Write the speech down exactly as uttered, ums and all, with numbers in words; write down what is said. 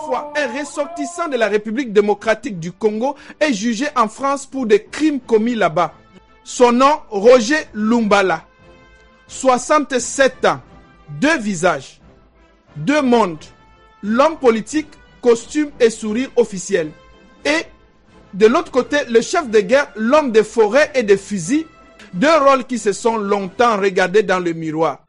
fois, un ressortissant de la République démocratique du Congo est jugé en France pour des crimes commis là-bas. Son nom, Roger Lumbala. soixante-sept ans, deux visages, deux mondes. L'homme politique, costume et sourire officiel. Et de l'autre côté, le chef de guerre, l'homme des forêts et des fusils. Deux rôles qui se sont longtemps regardés dans le miroir.